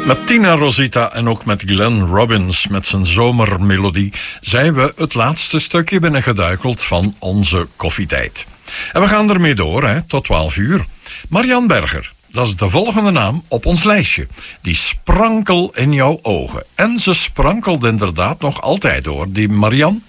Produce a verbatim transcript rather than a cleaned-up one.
Met Tina Rosita en ook met Glenn Robbins met zijn zomermelodie zijn we het laatste stukje binnengeduikeld van onze koffietijd. En we gaan ermee door, hè, tot twaalf uur. Marian Berger, dat is de volgende naam op ons lijstje. Die sprankel in jouw ogen. En ze sprankelt inderdaad nog altijd door, die Marian.